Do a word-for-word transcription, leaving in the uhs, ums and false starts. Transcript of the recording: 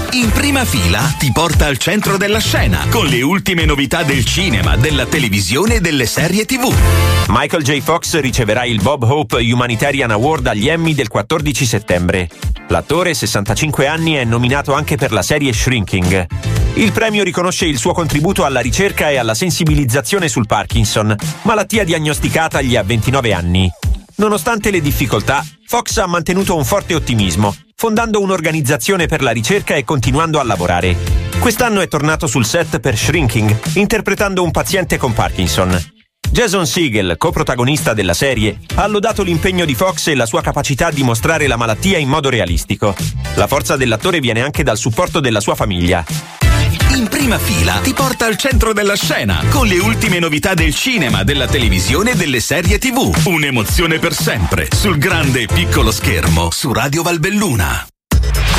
In Prima Fila ti porta al centro della scena con le ultime novità del cinema, della televisione e delle serie tivù. Michael J. Fox riceverà il Bob Hope Humanitarian Award agli Emmy del quattordici settembre. L'attore, sessantacinque anni, è nominato anche per la serie Shrinking. Il premio riconosce il suo contributo alla ricerca e alla sensibilizzazione sul Parkinson, malattia diagnosticatagli a ventinove anni. Nonostante le difficoltà, Fox ha mantenuto un forte ottimismo, fondando un'organizzazione per la ricerca e continuando a lavorare. Quest'anno è tornato sul set per Shrinking, interpretando un paziente con Parkinson. Jason Segel, coprotagonista della serie, ha lodato l'impegno di Fox e la sua capacità di mostrare la malattia in modo realistico. La forza dell'attore viene anche dal supporto della sua famiglia. In Prima Fila ti porta al centro della scena con le ultime novità del cinema, della televisione e delle serie tivù. Un'emozione per sempre sul grande e piccolo schermo su Radio Valbelluna.